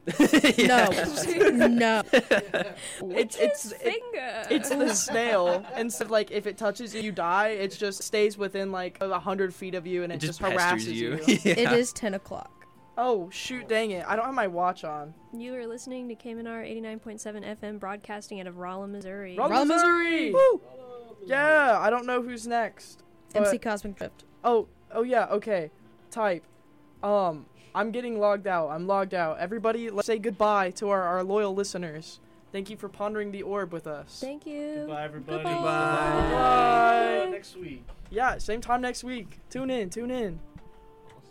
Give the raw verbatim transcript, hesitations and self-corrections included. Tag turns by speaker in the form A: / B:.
A: No, no.
B: It's it's
C: finger.
B: It, it's the snail. Instead, like if it touches you, you die. It just stays within like a hundred feet of you, and it,
D: It just
B: just, harasses
D: pesters
B: you.
D: you. Yeah.
A: It is ten o'clock.
B: Oh shoot! Dang it! I don't have my watch on.
C: You are listening to K M N R eighty-nine point seven F M, broadcasting out of Rolla, Missouri.
B: Rolla,
A: Rolla,
B: Missouri! Woo! Yeah, I don't know who's next.
A: M C
B: but-
A: Cosmic Drift.
B: Oh, oh yeah. Okay. Type. Um, I'm getting logged out. I'm logged out. Everybody, let's say goodbye to our, our loyal listeners. Thank you for pondering the orb with us.
C: Thank you.
E: Goodbye, everybody.
C: Goodbye.
D: Goodbye.
B: Bye.
E: Next week.
B: Yeah, same time next week. Tune in. Tune in.